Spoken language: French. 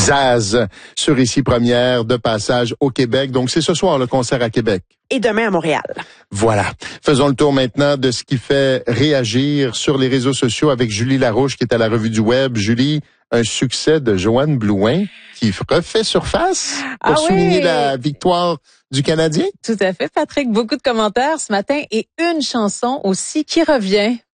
Zaz sur Ici Première de passage au Québec. Donc c'est ce soir le concert à Québec. Et demain à Montréal. Voilà. Faisons le tour maintenant de ce qui fait réagir sur les réseaux sociaux avec Julie Larouche qui est à la Revue du Web. Julie, un succès de Joanne Blouin qui refait surface pour souligner la victoire du Canadien. Tout à fait, Patrick. Beaucoup de commentaires ce matin et une chanson aussi qui revient